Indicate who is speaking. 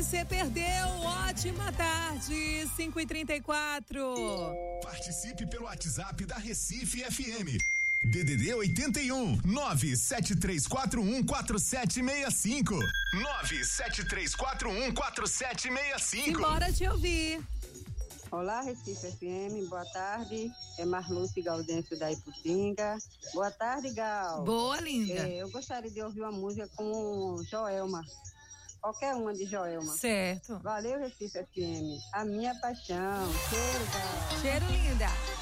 Speaker 1: você perdeu. Ótima tarde, 5h34.
Speaker 2: Participe pelo WhatsApp da Recife FM. DDD 81 97341 4765. 97341 4765.
Speaker 1: Bora te ouvir.
Speaker 3: Olá, Recife FM, boa tarde. É Marluce Gaudêncio da Iputinga. Boa tarde, Gal.
Speaker 1: Boa, linda.
Speaker 3: Eu gostaria de ouvir uma música com Joelma. Qualquer uma de Joelma.
Speaker 1: Certo.
Speaker 3: Valeu, Recife FM. A minha paixão. Cheiro, Gal.
Speaker 1: Cheiro, linda.